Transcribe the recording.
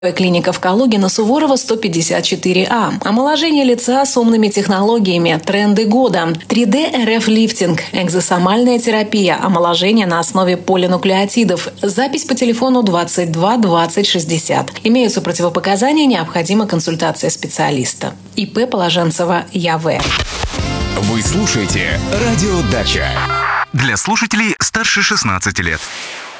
Клиника в Калуге на Суворова 154А. Омоложение лица с умными технологиями. Тренды года. 3D РФ-лифтинг. Экзосомальная терапия. Омоложение на основе полинуклеотидов. Запись по телефону 22 20 60. Имеются противопоказания, необходима консультация специалиста. ИП Положенцева ЯВ. Вы слушаете «Радио Дача». Для слушателей старше 16 лет.